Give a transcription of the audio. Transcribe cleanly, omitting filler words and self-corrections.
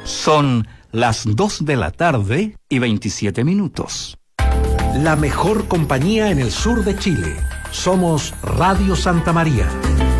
Son las 2 de la tarde y 27 minutos. La mejor compañía en el sur de Chile. Somos Radio Santa María.